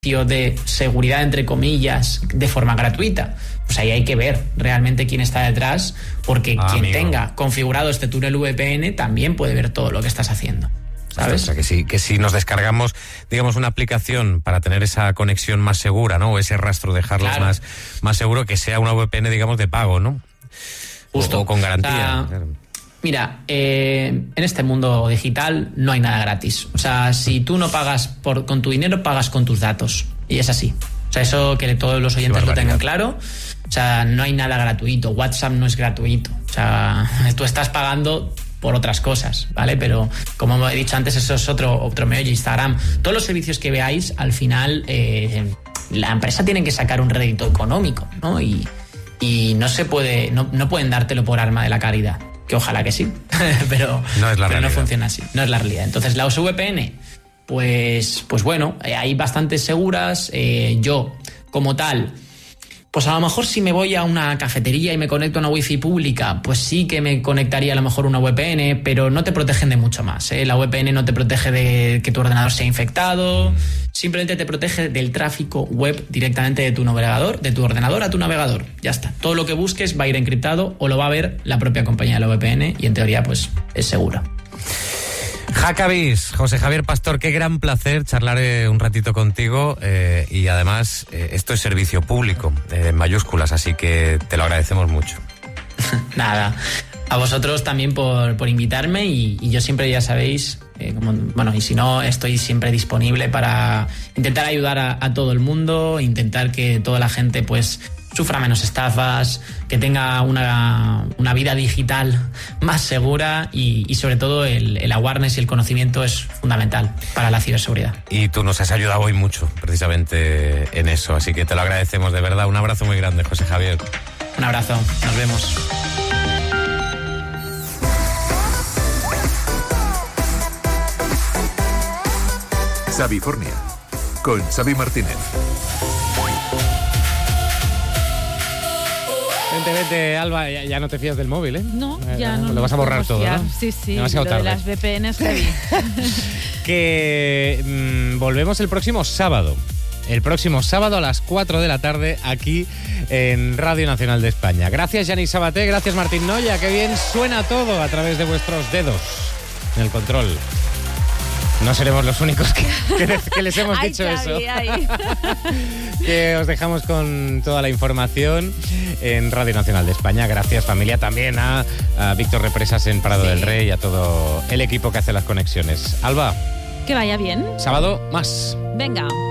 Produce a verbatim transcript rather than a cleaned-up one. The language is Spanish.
de seguridad, entre comillas, de forma gratuita. Pues ahí hay que ver realmente quién está detrás, porque ah, quien amigo. tenga configurado este túnel V P N también puede ver todo lo que estás haciendo, ¿sabes? O sea, que si, que si nos descargamos, digamos, una aplicación para tener esa conexión más segura, ¿no? O ese rastro, dejarlos Claro. más, más seguro, que sea una V P N, digamos, de pago, ¿no? Justo. O, o con garantía. O sea, claro. Mira, eh, en este mundo digital no hay nada gratis. O sea, si tú no pagas por, con tu dinero, pagas con tus datos. Y es así. O sea, eso que todos los oyentes lo tengan claro. O sea, no hay nada gratuito. WhatsApp no es gratuito. O sea, tú estás pagando por otras cosas, ¿vale? Pero como he dicho antes, eso es otro, otro meollo. Instagram, todos los servicios que veáis, al final eh, la empresa tiene que sacar un rédito económico, ¿no? Y, y no se puede, no, no pueden dártelo por arma de la caridad. Que ojalá que sí, pero, no, es la pero no realidad. funciona así, no es la realidad. Entonces las V P N, pues, pues bueno, eh, hay bastantes seguras. Eh, yo, como tal, pues a lo mejor si me voy a una cafetería y me conecto a una wifi pública, pues sí que me conectaría a lo mejor una V P N, pero no te protegen de mucho más, ¿eh? La V P N no te protege de que tu ordenador sea infectado, simplemente te protege del tráfico web directamente de tu navegador, de tu ordenador a tu navegador. Ya está. Todo lo que busques va a ir encriptado o lo va a ver la propia compañía de la V P N y en teoría pues es seguro. Hackabis, José Javier Pastor, qué gran placer charlar eh, un ratito contigo eh, y además eh, esto es servicio público, eh, en mayúsculas, así que te lo agradecemos mucho. Nada, a vosotros también por, por invitarme y, y yo siempre, ya sabéis, eh, como, bueno, y si no, estoy siempre disponible para intentar ayudar a, a todo el mundo, intentar que toda la gente pues sufra menos estafas, que tenga una, una vida digital más segura y, y sobre todo el, el awareness y el conocimiento es fundamental para la ciberseguridad. Y tú nos has ayudado hoy mucho precisamente en eso, así que te lo agradecemos de verdad. Un abrazo muy grande, José Javier. Un abrazo, nos vemos. Xavifornia, con Xavi Martínez. Vente, vente, Alba, ya, ya no te fías del móvil, ¿eh? No, Eh, ya no. Lo nos vas a borrar podemos todo, fiar. ¿no? Sí, sí, Demasiado lo de tarde. las V P Ns heavy. Que mmm, volvemos el próximo sábado. El próximo sábado a las cuatro de la tarde aquí en Radio Nacional de España. Gracias, Yanis Sabaté, gracias, Martín Noya. Qué bien suena todo a través de vuestros dedos en el control. No seremos los únicos que, que, les, que les hemos Ay, dicho Xavi, eso. ay. Que os dejamos con toda la información en Radio Nacional de España. Gracias, familia, también a, a Víctor Represas en Prado Sí. del Rey y a todo el equipo que hace las conexiones. Alba, Que vaya bien. sábado más. Venga.